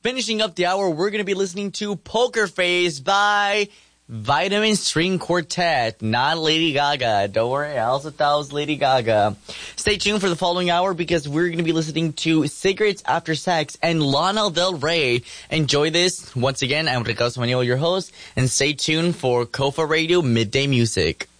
Finishing up the hour, we're going to be listening to Poker Face by Vitamin String Quartet, not Lady Gaga. Don't worry, I also thought it was Lady Gaga. Stay tuned for the following hour because we're going to be listening to Cigarettes After Sex and Lana Del Rey. Enjoy this. Once again, I'm Ricardo Samaniego, your host, and stay tuned for Kofa Radio Midday Music.